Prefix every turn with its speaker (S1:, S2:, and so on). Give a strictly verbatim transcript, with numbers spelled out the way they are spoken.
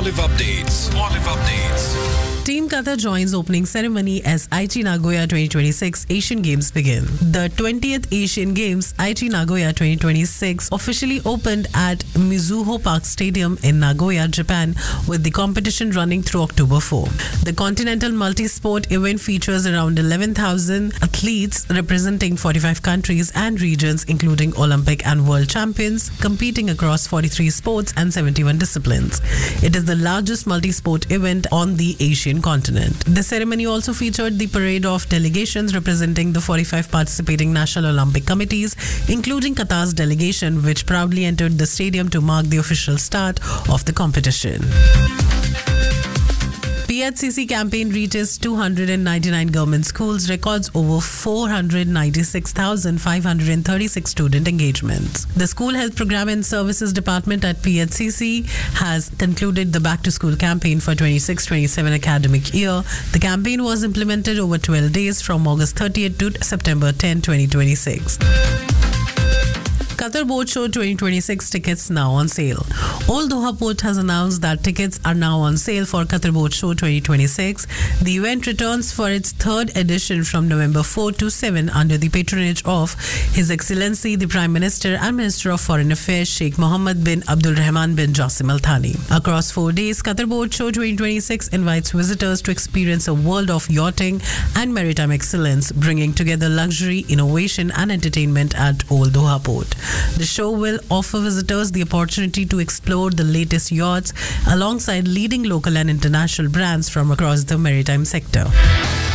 S1: Olive Updates. Olive Updates.
S2: Team Qatar joins opening ceremony as Aichi Nagoya twenty twenty-six Asian Games begin. The twentieth Asian Games Aichi Nagoya twenty twenty-six officially opened at Mizuho Park Stadium in Nagoya, Japan, with the competition running through October fourth. The continental multi-sport event features around eleven thousand athletes representing forty-five countries and regions, including Olympic and world champions, competing across forty-three sports and seventy-one disciplines. It is the largest multi-sport event on the Asian continent. The ceremony also featured the parade of delegations representing the forty-five participating National Olympic Committees, including Qatar's delegation, which proudly entered the stadium to mark the official start of the competition. P H C C campaign reaches two hundred ninety-nine government schools, records over four hundred ninety-six thousand five hundred thirty-six student engagements. The School Health Program and Services Department at P H C C has concluded the Back to School campaign for twenty-six twenty-seven academic year. The campaign was implemented over twelve days from August thirtieth to September tenth, twenty twenty-six. Qatar Boat Show twenty twenty-six tickets now on sale. Old Doha Port has announced that tickets are now on sale for Qatar Boat Show twenty twenty-six. The event returns for its third edition from November fourth to seventh under the patronage of His Excellency the Prime Minister and Minister of Foreign Affairs Sheikh Mohammed bin Abdul Rahman bin Jassim Al Thani. Across four days, Qatar Boat Show twenty twenty-six invites visitors to experience a world of yachting and maritime excellence, bringing together luxury, innovation and entertainment at Old Doha Port. The show will offer visitors the opportunity to explore the latest yachts alongside leading local and international brands from across the maritime sector.